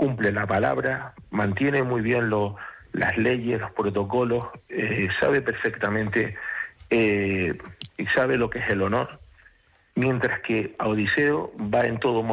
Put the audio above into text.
cumple la palabra, mantiene muy bien las leyes, los protocolos, sabe perfectamente y sabe lo que es el honor, mientras que Odiseo va en todo momento